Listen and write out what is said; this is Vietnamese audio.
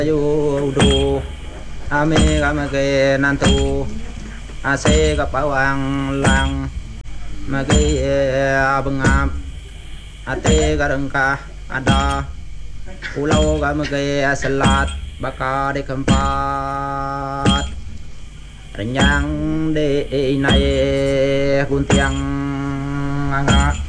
yu du ame gamage nantu ase kapawang lang mage abangam ate garangka ada pulau gamage salat baka de keempat renyang de nai kuntiang anga